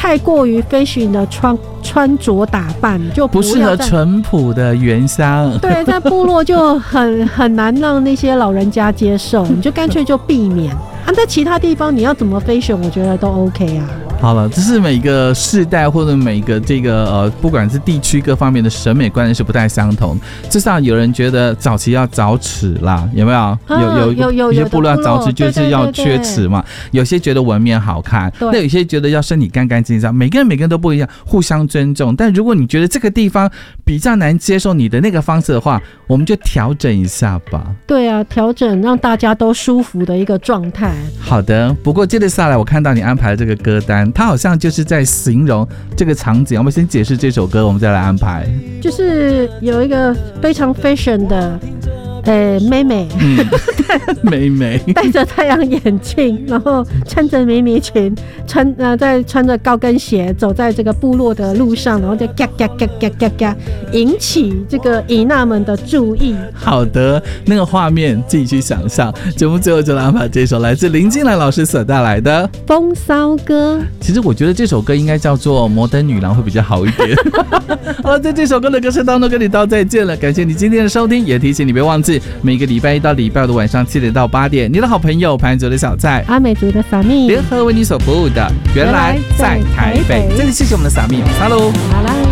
太过于 fashion 的穿着打扮，就不适合淳朴的原乡。 对，在部落就很难让那些老人家接受，你就干脆就避免啊。在其他地方你要怎么 fashion， 我觉得都 OK 啊。 好了，这是每个世代或者每个这个不管是地区各方面的审美观念是不太相同。至少有人觉得早期要早齿啦，有没有？有些部落要早齿就是要缺齿嘛。有些觉得纹面好看，那有些觉得要身体干干净净，每个人都不一样，互相尊重。但如果你觉得这个地方比较难接受你的那个方式的话，我们就调整一下吧。 对啊，调整让大家都舒服的一个状态。 好的，不过接着下来我看到你安排的这个歌单，它好像就是在形容这个场景。我们先解释这首歌，我们再来安排。 就是有一个非常 fashion 的妹妹， 妹妹戴着太阳眼镜，然后穿着迷你裙，再穿着高跟鞋走在这个部落的路上，然后就嘎嘎嘎嘎嘎嘎，引起这个姨娜们的注意。 好的，那个画面自己去想象。节目最后就来安排这首来自林金兰老师所带来的《 风骚歌》。 其实我觉得这首歌应该叫做《摩登女郎》会比较好一点。好了，在这首歌的歌声当中跟你道再见了，感谢你今天的收听，也提醒你别忘记每个礼拜一到礼拜五的晚上7点到8点，你的好朋友潘族的小蔡、 阿美族的撒蜜联合为你所服务的原来在台北。这里谢谢我们的撒蜜，哈喽。